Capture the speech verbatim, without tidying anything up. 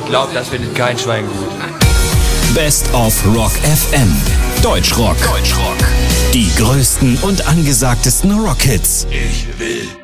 Ich glaube, das findet kein Schwein gut. Best of Rock F M. Deutschrock. Deutschrock. Die größten und angesagtesten Rockhits. Ich will